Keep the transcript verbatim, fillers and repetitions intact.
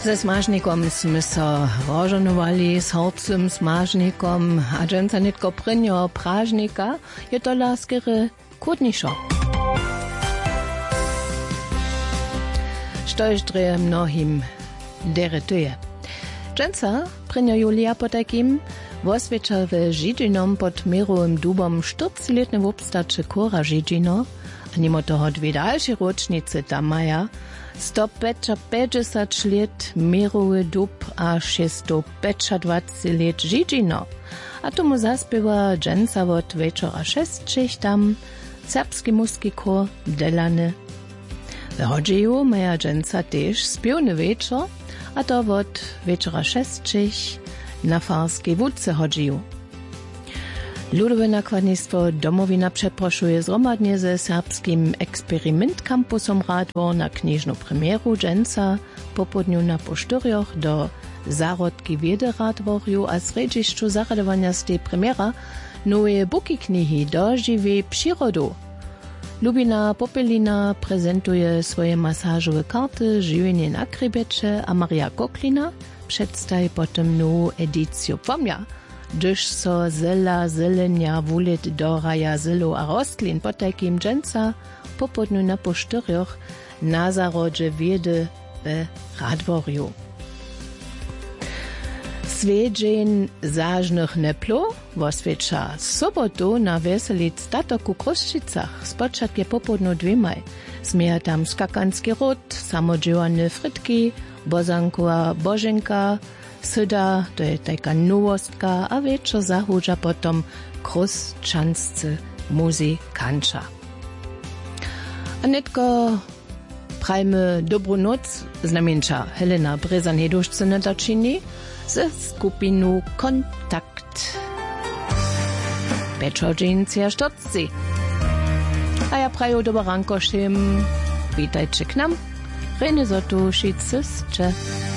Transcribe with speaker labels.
Speaker 1: Ze smažnikom sme sa rožanovali, s horcym smažnikom, a dženca nitko prynjo pražnika, je to láskere kudnišo. Štož dreje mnohim deretuje. Dženca prynjo Julia po takim vosveča w Židžinom pod Mirovým dubom štyrcletne wobstače kora Židžino, a nimo toho dve dalšie ročnice tam maja, sto päťdesiat let Mirowy dub a šesto päťdesiat let Židžino. A tomu zaspiewa dženca od večera šestčich tam serbski muski kor Delane. W Hodžeju maja dženca tež spiewny večer, a to od večera šestčich na farskiej wódce Hodžeju. Ludowe nakładnictwo Domowina przeproszuje zgromadnie ze serbskim Experiment Campusom Radwor na knižnu premieru dženca popodniu na poštyrjoch do Zarodki Wiedy Radworju a sredzišću zaradowania z tej premiera nowe buki knihy do żywej przyrody. Lubina Popelina prezentuje swoje masażowe karty Żywienie na Krybecze, a Maria Koklina przedstawi potem nową edycję pomja, gdyż so zela zelenia wulet do raja zelo a rostlin po takim dženca popodniu na poštyrjoch na Zarodzie Wiedy w Radworju. Svedźeń zażnych neplo woswiecza sobotu na weselic statoku Kruščicach spočatk popodnu dwemaj. Smieja tam skakanski ród, samodzielane frytki, bozankowa boženka, syda, to je taka nowostka, a wieczór zahudza potom kruščanscy muzikanča. A netko prajmy dobrú noc, znamienča Helena Brezan-Hedušce nadačini, ze skupinu Kontakt. Bečođencija štorci. A ja praju dobar ranko všem. Witajcie k nam. Rene Sotu, Schitzesce.